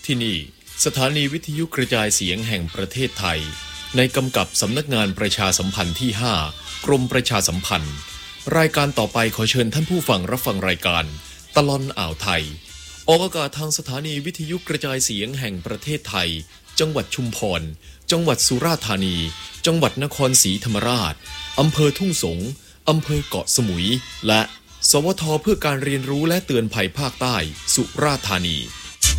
ที่นี่สถานีวิทยุกระจายเสียงแห่งประเทศไทยในกำกับสำนักงานประชาสัมพันธ์ที่5กรมประชาสัมพันธ์รายการต่อไปขอเชิญท่านผู้ฟังรับฟังรายการตลอนอ่าวไทยออกอากาศทางสถานีวิทยุกระจายเสียงแห่งประเทศไทยจังหวัดชุมพรจังหวัดสุราษฎร์ธานีจังหวัดนครศรีธรรมราชอำเภอทุ่งสงอำเภอเกาะสมุยและสวทเพื่อการเรียนรู้และเตือนภัยภาคใต้สุราษฎร์ธานี